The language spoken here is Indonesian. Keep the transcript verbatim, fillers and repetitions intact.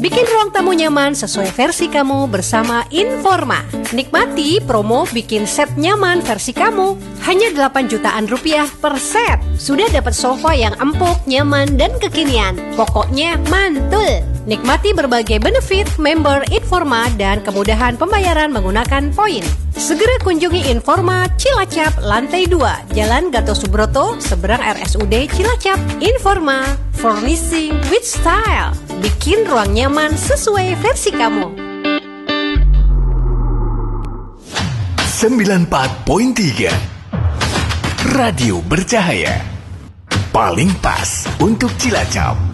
Bikin ruang tamu nyaman sesuai versi kamu bersama Informa. Nikmati promo bikin set nyaman versi kamu. Hanya delapan jutaan rupiah per set. Sudah dapat sofa yang empuk, nyaman, dan kekinian. Pokoknya mantul. Nikmati berbagai benefit member Informa dan kemudahan pembayaran menggunakan poin. Segera kunjungi Informa Cilacap, lantai dua, Jalan Gatot Subroto, seberang R S U D Cilacap. Informa, furnishing with style. Bikin ruang nyaman sesuai versi kamu. sembilan puluh empat koma tiga Radio Bercahaya. Paling pas untuk Cilacap.